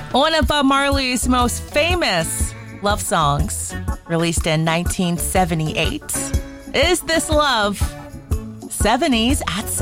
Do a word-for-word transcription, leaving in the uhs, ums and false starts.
One of Bob Marley's most famous love songs, released in nineteen seventy-eight, Is This Love? seventies at